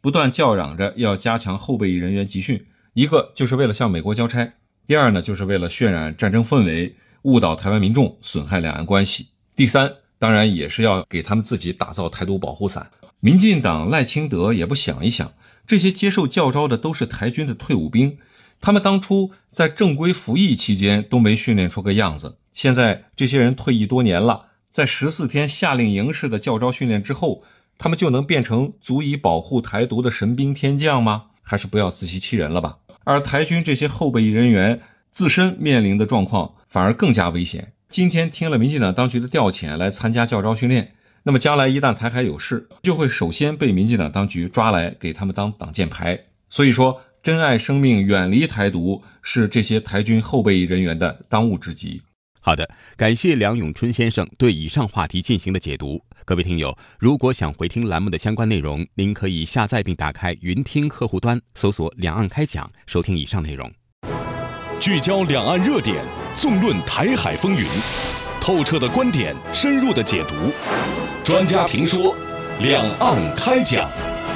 不断叫嚷着要加强后备役人员集训，一个就是为了向美国交差，第二呢，就是为了渲染战争氛围，误导台湾民众，损害两岸关系。第三，当然也是要给他们自己打造台独保护伞。民进党赖清德也不想一想，这些接受教召的都是台军的退伍兵，他们当初在正规服役期间都没训练出个样子，现在这些人退役多年了，在14天夏令营式的教召训练之后，他们就能变成足以保护台独的神兵天将吗？还是不要自欺欺人了吧。而台军这些后备役人员自身面临的状况反而更加危险。今天听了民进党当局的调遣来参加教召训练，那么将来一旦台海有事，就会首先被民进党当局抓来给他们当挡箭牌。所以说，珍爱生命，远离台独，是这些台军后备役人员的当务之急。 好的，感谢梁永春先生对以上话题进行的解读。各位听友，如果想回听栏目的相关内容，您可以下载并打开云听客户端，搜索两岸开讲，收听以上内容。 聚焦两岸热点，纵论台海风云，透彻的观点，深入的解读，专家评说，两岸开讲。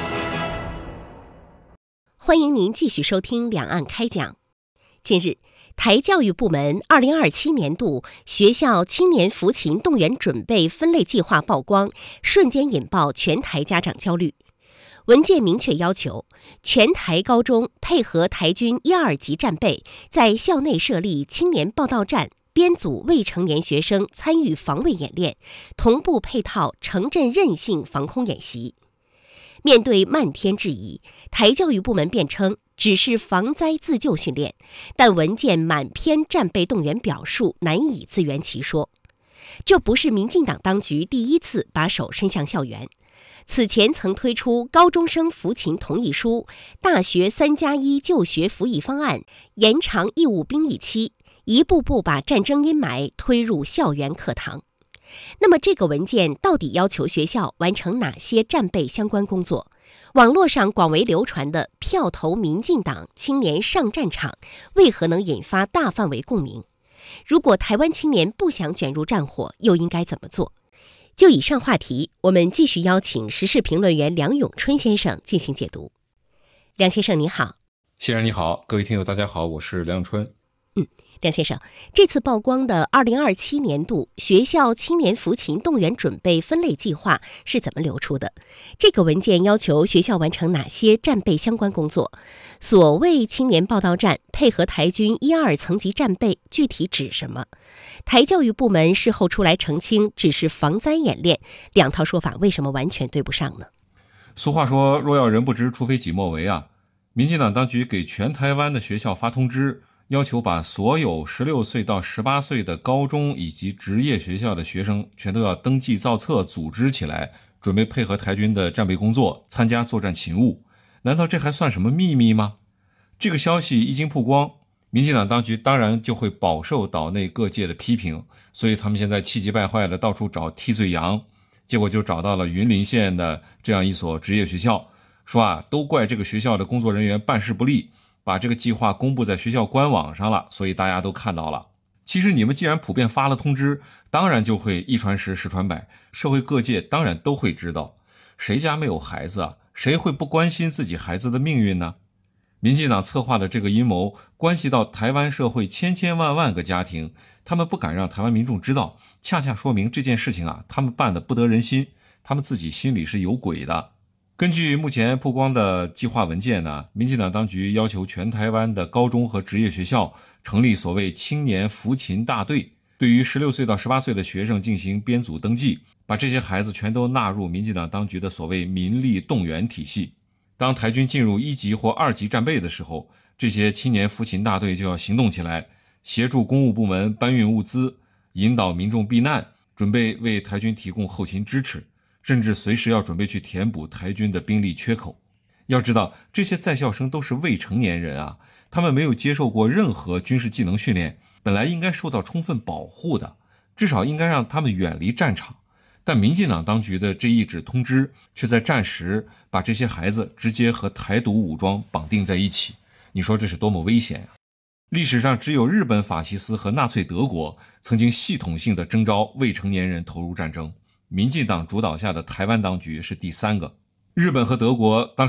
欢迎您继续收听两岸开讲。近日，台教育部门2027年度学校青年扶勤动员准备分类计划曝光，瞬间引爆全台家长焦虑。文件明确要求，全台高中配合台军1、2级战备，在校内设立青年报到站，编组未成年学生参与防卫演练，同步配套城镇韧性防空演习。面对漫天质疑，台教育部门辩称只是防灾自救训练，但文件满篇战备动员表述难以自圆其说。这不是民进党当局第一次把手伸向校园，此前曾推出高中生扶勤同意书、大学3+1就学服役方案、延长义务兵役期，一步步把战争阴霾推入校园课堂。那么这个文件到底要求学校完成哪些战备相关工作？网络上广为流传的票投民进党青年上战场，为何能引发大范围共鸣？如果台湾青年不想卷入战火，又应该怎么做？就以上话题，我们继续邀请时事评论员梁永春先生进行解读。梁先生你好。 先生你好，各位听友大家好，我是梁永春。 梁先生，这次曝光的2027年度学校青年扶勤动员准备分类计划是怎么流出的？这个文件要求学校完成哪些战备相关工作？所谓青年报到站配合台军1、2层级战备，具体指什么？台教育部门事后出来澄清只是防灾演练，两套说法为什么完全对不上呢？ 俗话说，若要人不知，除非己莫为啊。民进党当局给全台湾的学校发通知，要求把所有16岁到18岁的高中以及职业学校的学生全都要登记造册组织起来，准备配合台军的战备工作，参加作战勤务。难道这还算什么秘密吗？这个消息一经曝光，民进党当局当然就会饱受岛内各界的批评，所以他们现在气急败坏的到处找替罪羊，结果就找到了云林县的这样一所职业学校，说都怪这个学校的工作人员办事不力，把这个计划公布在学校官网上了，所以大家都看到了。其实你们既然普遍发了通知，当然就会一传十，十传百，社会各界当然都会知道。谁家没有孩子啊？谁会不关心自己孩子的命运呢？民进党策划的这个阴谋，关系到台湾社会千千万万个家庭，他们不敢让台湾民众知道，恰恰说明这件事情他们办得不得人心，他们自己心里是有鬼的。根据目前曝光的计划文件呢，民进党当局要求全台湾的高中和职业学校成立所谓青年扶勤大队，对于16岁到18岁的学生进行编组登记，把这些孩子全都纳入民进党当局的所谓民力动员体系。当台军进入1级或2级战备的时候，这些青年扶勤大队就要行动起来，协助公务部门搬运物资，引导民众避难，准备为台军提供后勤支持，甚至随时要准备去填补台军的兵力缺口。要知道，这些在校生都是未成年人他们没有接受过任何军事技能训练，本来应该受到充分保护的，至少应该让他们远离战场。但民进党当局的这一纸通知，却在战时把这些孩子直接和台独武装绑定在一起，你说这是多么危险啊！历史上只有日本法西斯和纳粹德国曾经系统性的征召未成年人投入战争，民进党主导下的台湾当局是第3个。日本和德国当